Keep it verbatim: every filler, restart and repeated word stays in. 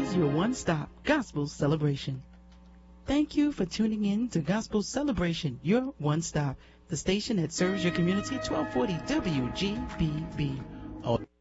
is your one-stop gospel celebration. Thank you for tuning in to Gospel Celebration, your one-stop, the station that serves your community, twelve forty W G B B.